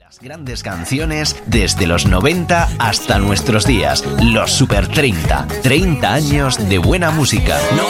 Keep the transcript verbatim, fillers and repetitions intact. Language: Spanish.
Las grandes canciones desde los noventa hasta nuestros días. Los Super treinta. treinta años de buena música.